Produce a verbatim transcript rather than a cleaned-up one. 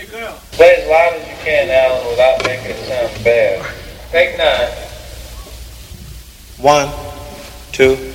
Play as loud as you can, Alan, without making it sound bad. Take nine. One, two.